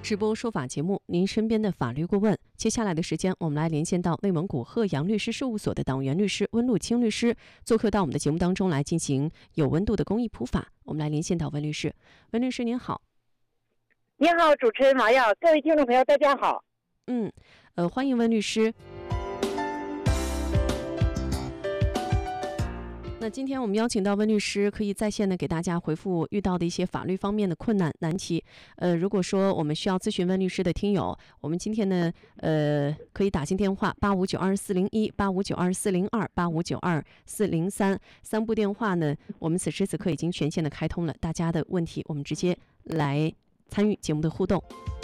直播说法节目，您身边的法律顾问。接下来的时间，我们来连线到内蒙古鹤阳律师事务所的党员律师温路清律师，做客到我们的节目当中来进行有温度的公益普法。我们来连线到温律师。温律师您好。 你好，主持人麻药，各位听众朋友大家好。 欢迎温律师。那今天我们邀请到温律师，可以在线的给大家回复遇到的一些法律方面的困难难题。如果说我们需要咨询温律师的听友，我们今天呢，可以打进电话85922401、85922402、85922403三部电话呢，我们此时此刻已经全线的开通了，大家的问题我们直接来参与节目的互动。